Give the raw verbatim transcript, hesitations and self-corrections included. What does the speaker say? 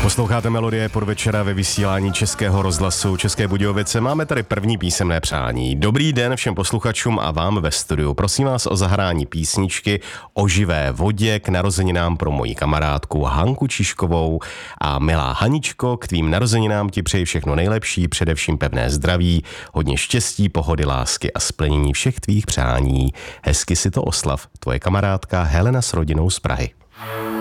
Posloucháte Melodie podvečera ve vysílání Českého rozhlasu České Budějovice. Máme tady první písemné přání. Dobrý den všem posluchačům a vám ve studiu. Prosím vás o zahrání písničky o živé vodě k narozeninám pro moji kamarádku Hanku Čižkovou. A milá Haničko, k tvým narozeninám ti přeji všechno nejlepší, především pevné zdraví, hodně štěstí, pohody, lásky a splnění všech tvých přání. Hezky si to oslav. Tvoje kamarádka Helena s rodinou z Prahy.